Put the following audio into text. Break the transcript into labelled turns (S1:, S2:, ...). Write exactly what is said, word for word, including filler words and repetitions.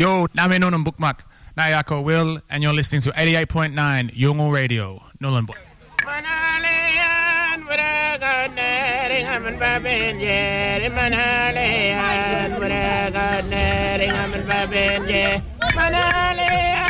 S1: Yo, name nonon bookmark. Nayako Will, and you're listening to eighty-eight point nine Yungo Radio. Nolan Boy.
S2: Manale